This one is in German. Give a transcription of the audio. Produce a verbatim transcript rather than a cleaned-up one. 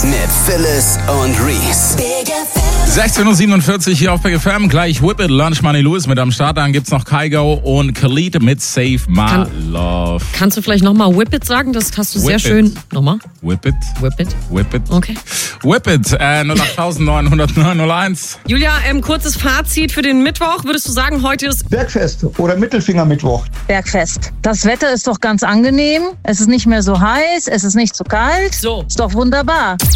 mit Phyllis und Reese. sechzehn Uhr siebenundvierzig hier auf Big F M. Gleich Whip It, Lunch Money Lewis mit am Start. Dann gibt's noch Kygo und Khalid mit Save My Kann, Love. Kannst du vielleicht nochmal Whip It sagen? Das hast du Whip sehr it. schön. Nochmal? Whip It. Whip It. Whip It. Okay. Whip It. Äh, null acht neun null neun null eins. Julia, ähm, kurzes Fazit für den Mittwoch. Würdest du sagen, heute ist Bergfest oder Mittelfingermittwoch. Bergfest. Das Wetter ist doch ganz angenehm. Es ist nicht mehr so heiß, es ist nicht so kalt. so. Ist doch wunderbar.